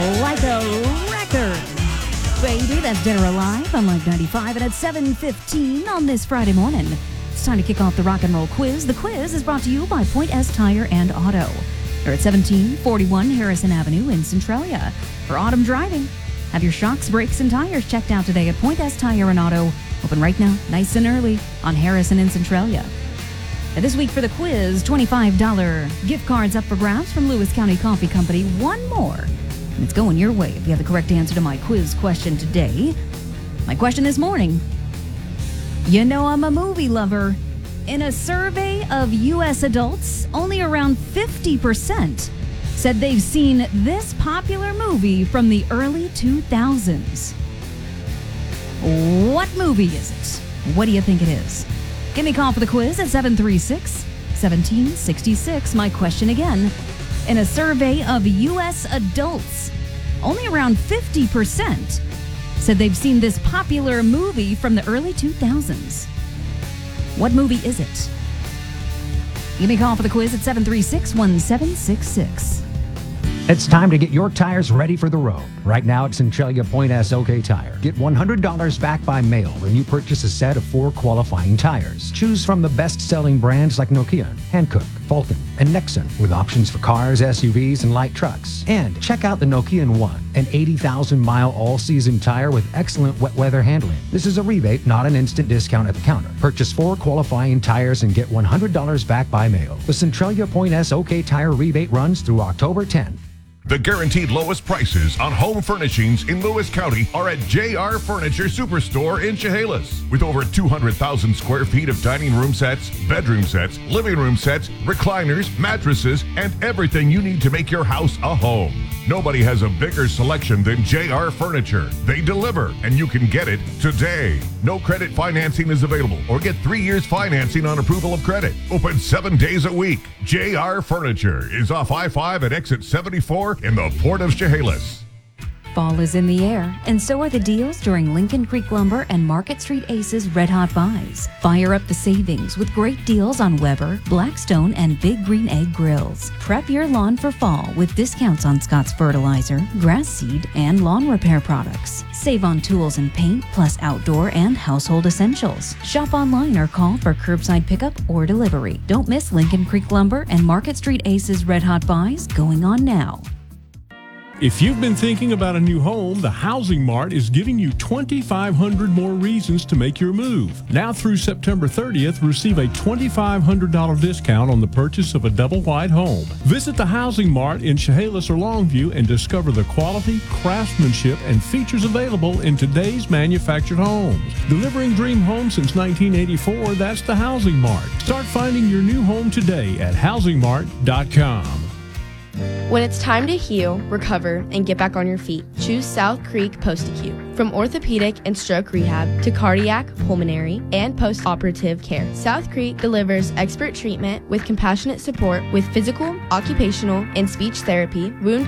Like a record. Baby, that's Dinner Alive on Live 95, and at 7:15 on this Friday morning. It's time to kick off the rock and roll quiz. The quiz is brought to you by Point S Tire and Auto. They're at 1741 Harrison Avenue in Centralia. For autumn driving, have your shocks, brakes, and tires checked out today at Point S Tire and Auto. Open right now, nice and early, on Harrison in Centralia. Now this week for the quiz, $25 gift cards up for grabs from Lewis County Coffee Company. One more, and it's going your way if you have the correct answer to my quiz question today. My question this morning: you know I'm a movie lover. In a survey of U.S. adults, only around 50% said they've seen this popular movie from the early 2000s. What movie is it? What do you think it is? Give me a call for the quiz at 736-1766. My question again: in a survey of U.S. adults, only around 50% said they've seen this popular movie from the early 2000s. What movie is it? Give me a call for the quiz at 736-1766. It's time to get your tires ready for the road. Right now at Centralia Point S OK Tire. Get $100 back by mail when you purchase a set of 4 qualifying tires. Choose from the best-selling brands like Nokia, Hankook, Vulcan, and Nexon, with options for cars, SUVs, and light trucks. And check out the Nokian One, an 80,000-mile all-season tire with excellent wet weather handling. This is a rebate, not an instant discount at the counter. Purchase 4 qualifying tires and get $100 back by mail. The Centralia Point S OK Tire rebate runs through October 10th. The guaranteed lowest prices on home furnishings in Lewis County are at JR Furniture Superstore in Chehalis. With over 200,000 square feet of dining room sets, bedroom sets, living room sets, recliners, mattresses, and everything you need to make your house a home. Nobody has a bigger selection than JR Furniture. They deliver, and you can get it today. No credit financing is available, or get 3 years financing on approval of credit. Open 7 days a week. JR Furniture is off I-5 at exit 74 in the Port of Chehalis. Fall is in the air, and so are the deals during Lincoln Creek Lumber and Market Street Aces Red Hot Buys. Fire up the savings with great deals on Weber, Blackstone, and Big Green Egg grills. Prep your lawn for fall with discounts on Scott's fertilizer, grass seed, and lawn repair products. Save on tools and paint, plus outdoor and household essentials. Shop online or call for curbside pickup or delivery. Don't miss Lincoln Creek Lumber and Market Street Aces Red Hot Buys going on now. If you've been thinking about a new home, the Housing Mart is giving you 2,500 more reasons to make your move. Now through September 30th, receive a $2,500 discount on the purchase of a double-wide home. Visit the Housing Mart in Chehalis or Longview and discover the quality, craftsmanship, and features available in today's manufactured homes. Delivering dream homes since 1984, that's the Housing Mart. Start finding your new home today at housingmart.com. When it's time to heal, recover, and get back on your feet, choose South Creek Post-Acute. From orthopedic and stroke rehab to cardiac, pulmonary, and post-operative care, South Creek delivers expert treatment with compassionate support with physical, occupational, and speech therapy, wound